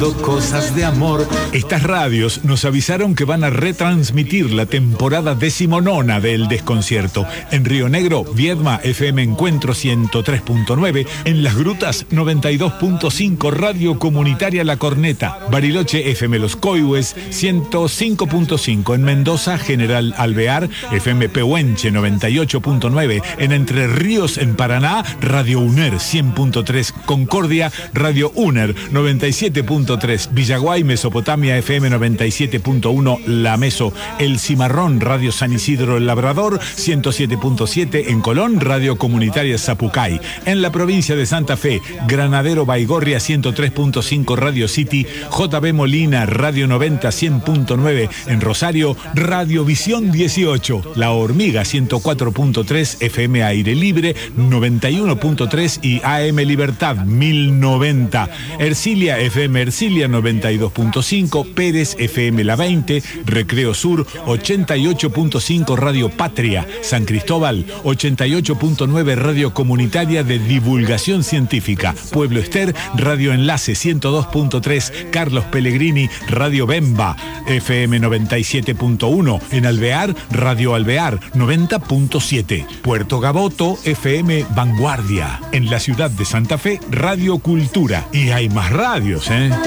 hablando cosas de amor. Estas radios nos avisaron que van a retransmitir la temporada 19ª del Desconcierto. En Río Negro, Viedma, FM Encuentro 103.9. En Las Grutas, 92.5, Radio Comunitaria La Corneta. Bariloche, FM Los Coihues, 105.5. En Mendoza, General Alvear, FM Pehuenche, 98.9. En Entre Ríos, en Paraná, Radio UNER, 100.3. Concordia, Radio UNER, 97.3. Villaguay, Mesopotamia, FM 97.1. La Meso. El Cimarrón, Radio San Isidro El Labrador, 107.7. En Colón, Radio Comunitaria Zapucay. En la provincia de Santa Fe, Granadero Baigorria, 103.5. Radio City. JB Molina, Radio 90, 100.9. En Rosario, Radio Visión 18. La Hormiga, 104.3. FM Aire Libre, 91.3. Y AM Libertad, 1090. Ercilia, FM Ercilia, 92.5. Pérez, FM La 20. Recreo Sur, 88.5. Radio Patria. San Cristóbal, 88.9. Radio Comunitaria de Divulgación Científica. Pueblo Ester, Radio Enlace, 102.3. Carlos Pellegrini, Radio Bemba, FM 97.1. En Alvear, Radio Alvear, 90.7. Puerto Gaboto, FM Vanguardia. En la ciudad de Santa Fe, Radio Cultura. Y hay más radios, ¿eh?